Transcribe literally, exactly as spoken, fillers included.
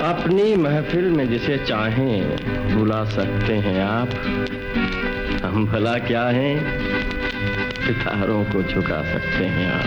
अपनी महफिल में जिसे चाहें बुला सकते हैं आप। हम भला क्या हैं, सितारों को झुका सकते हैं आप।